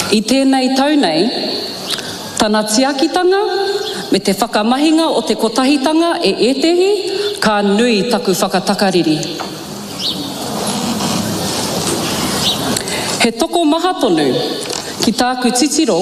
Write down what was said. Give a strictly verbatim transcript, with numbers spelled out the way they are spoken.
I tēnei tau nei, tana tiakitanga me te whakamahinga o te kotahitanga e etehi, ka nui taku whakatakariri. He toko maha tonu ki tāku titiro